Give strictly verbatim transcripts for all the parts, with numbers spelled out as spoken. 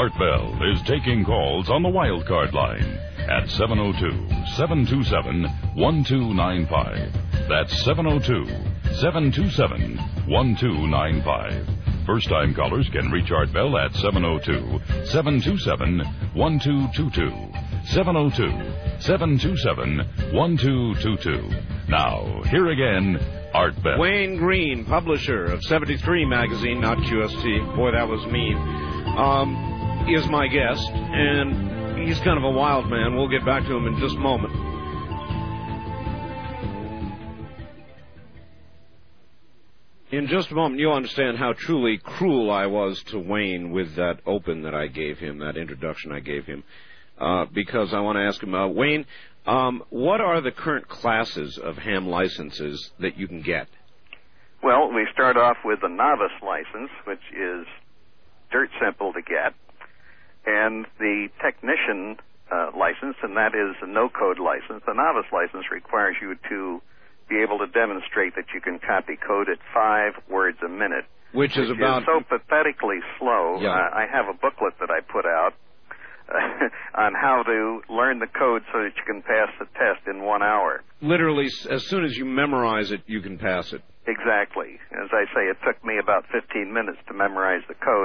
Art Bell is taking calls on the wildcard line at seven oh two, seven two seven, one two nine five. That's seven oh two, seven two seven, one two nine five. First-time callers can reach Art Bell at seven oh two, seven two seven, one two two two. seven oh two, seven two seven, one two two two. Now, here again, Art Bell. Wayne Green, publisher of seventy-three magazine, not Q S T. Boy, that was mean. Um, is my guest, and he's kind of a wild man. We'll get back to him in just a moment. In just a moment, you'll understand how truly cruel I was to Wayne with that open that I gave him, that introduction I gave him, uh, because I want to ask him, uh, Wayne, um, what are the current classes of ham licenses that you can get? Well, we start off with the novice license, which is dirt simple to get, and the technician uh, license, and that is a no-code license. The novice license requires you to be able to demonstrate that you can copy code at five words a minute. Which is which about... is so pathetically slow. Yeah. Uh, I have a booklet that I put out uh, on how to learn the code so that you can pass the test in one hour. Literally, as soon as you memorize it, you can pass it. Exactly. As I say, it took me about fifteen minutes to memorize the code.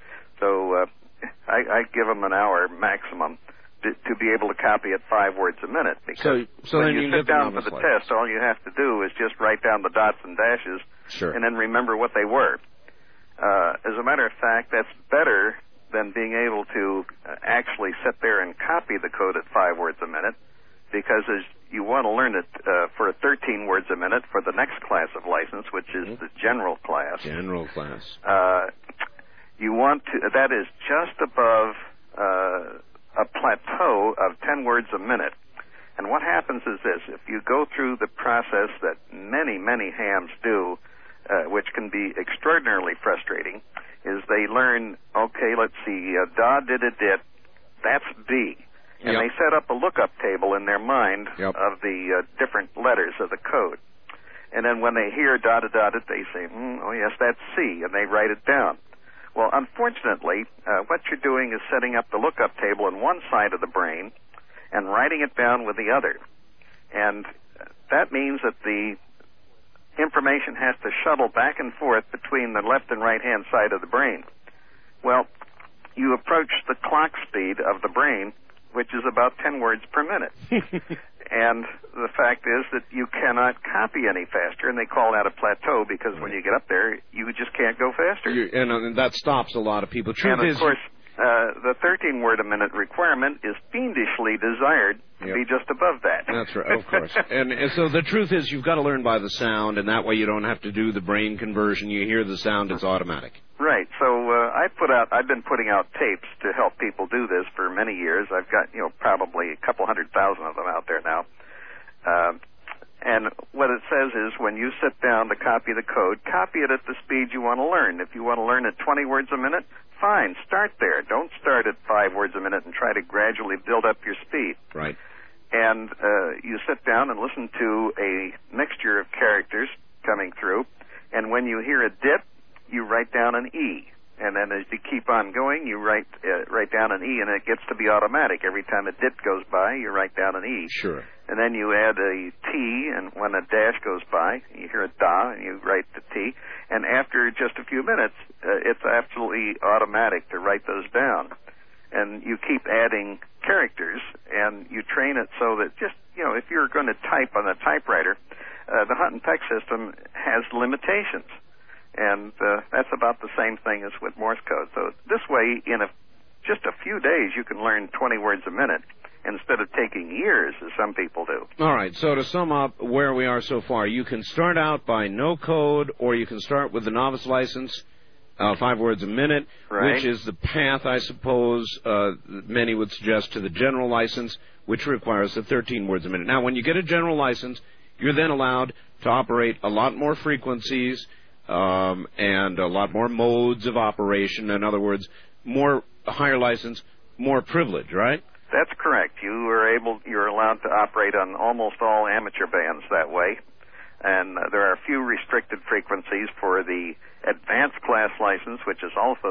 So uh, I, I give them an hour maximum to, to be able to copy at five words a minute. Because so, so when then you, you sit down for the the test, all you have to do is just write down the dots and dashes, sure, and then remember what they were. Uh, as a matter of fact, that's better than being able to uh, actually sit there and copy the code at five words a minute, because as you want to learn it uh, for thirteen words a minute for the next class of license, which is mm-hmm. the general class. General class. Uh, you want to, that is just above uh, a plateau of ten words a minute. And what happens is this: if you go through the process that many, many hams do, uh, which can be extraordinarily frustrating, is they learn, okay, let's see, uh, da, did, it, did, that's D. And yep. they set up a lookup table in their mind yep. of the uh, different letters of the code. And then when they hear da, da, da, da, they say, mm, oh, yes, that's C, and they write it down. Well, unfortunately, uh, what you're doing is setting up the lookup table on one side of the brain and writing it down with the other. And that means that the information has to shuttle back and forth between the left and right-hand side of the brain. Well, you approach the clock speed of the brain, which is about ten words per minute. And the fact is that you cannot copy any faster, and they call that a plateau because right. when you get up there, you just can't go faster. You, and, uh, and that stops a lot of people. Truth and, of is, course, uh, the thirteen word a minute requirement is fiendishly desired to yep. be just above that. That's right, of course. and, and so the truth is you've got to learn by the sound, and that way you don't have to do the brain conversion. You hear the sound, it's automatic. Right. So uh, I put out. I've been putting out tapes to help people do this for many years. I've got you know probably a couple hundred thousand of them out there now. Uh, and what it says is when you sit down to copy the code, copy it at the speed you want to learn. If you want to learn at twenty words a minute, fine, start there. Don't start at five words a minute and try to gradually build up your speed. Right. And uh, you sit down and listen to a mixture of characters coming through, and when you hear a dip, you write down an E. And then as you keep on going, you write uh, write down an E, and it gets to be automatic. Every time a dip goes by, you write down an E. Sure. And then you add a T, and when a dash goes by, you hear a da, and you write the T. And after just a few minutes, uh, it's absolutely automatic to write those down. And you keep adding characters, and you train it so that just, you know, if you're going to type on a typewriter, uh, the Hunt and Peck system has limitations. And uh, that's about the same thing as with Morse code. So this way, in a, just a few days, you can learn twenty words a minute instead of taking years, as some people do. All right, so to sum up where we are so far, you can start out by no code, or you can start with the novice license, uh, five words a minute, right. which is the path, I suppose, uh, many would suggest to the general license, which requires the thirteen words a minute. Now, when you get a general license, you're then allowed to operate a lot more frequencies, Um, and a lot more modes of operation. In other words, more higher license, more privilege, right? That's correct. You are able, you're allowed to operate on almost all amateur bands that way. And uh, there are a few restricted frequencies for the advanced class license, which is also